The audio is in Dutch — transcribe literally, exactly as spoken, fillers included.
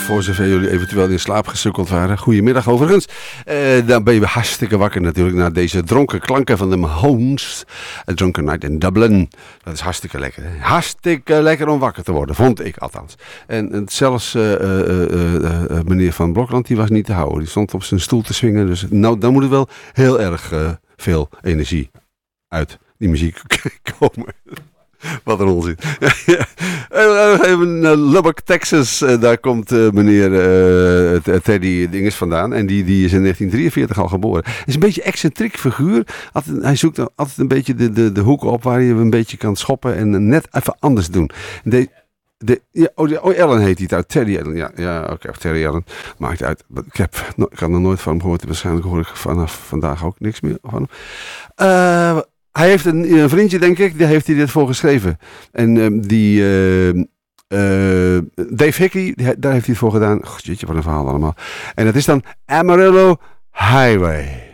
voor zover jullie eventueel in slaap gesukkeld waren. Goedemiddag overigens. Uh, dan ben je hartstikke wakker natuurlijk naar deze dronken klanken van de Mahones. A Drunken Night in Dublin. Dat is hartstikke lekker. Hè? Hartstikke lekker om wakker te worden, vond ik althans. En, en zelfs uh, uh, uh, uh, uh, meneer Van Blokland, die was niet te houden. Die stond op zijn stoel te swingen. Dus nou, dan moet er wel heel erg uh, veel energie uit die muziek komen. Wat een onzin. Even naar Lubbock, Texas. Uh, daar komt uh, meneer uh, Teddy Dinges vandaan. En die, die is in negentien drieënveertig al geboren. Hij is een beetje een excentriek figuur. Altijd, hij zoekt altijd een beetje de, de, de hoeken op waar je een beetje kan schoppen. En net even anders doen. De, de, ja, oh, oh, Ellen heet hij het uit. Teddy Allen. Ja, ja oké. Okay, Teddy Allen. Maakt uit. Ik heb ik had nog nooit van hem gehoord. Waarschijnlijk hoor ik vanaf vandaag ook niks meer van hem. Eh... Uh, Hij heeft een, een vriendje, denk ik, die heeft hij dit voor geschreven. En uh, die uh, uh, Dave Hickey, die, daar heeft hij het voor gedaan. Goh, jeetje, wat een verhaal allemaal. En dat is dan Amarillo Highway.